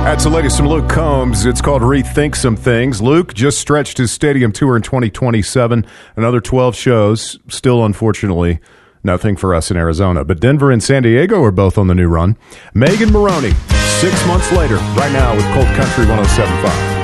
That's the latest from Luke Combs. It's called Rethink Some Things. Luke just stretched his stadium tour in 2027. Another 12 shows. Still, unfortunately, nothing for us in Arizona. But Denver and San Diego are both on the new run. Megan Moroney, 6 months later, right now with Colt Country 107.5.